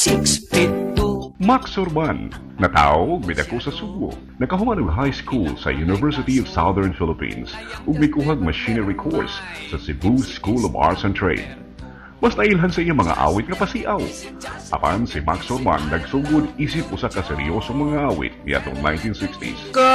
6'2". Max Orban, natao ug midako sa Subo. Nakahuman og high school sa University of Southern Philippines ug mikuhag machinery course sa Cebu School of Arts and Trade. Mas nailhan sa iyang mga awit nga pasiaw. Apan si Max Orban nagsugod isip usa ka seryosong mga awit niadtong 1960s.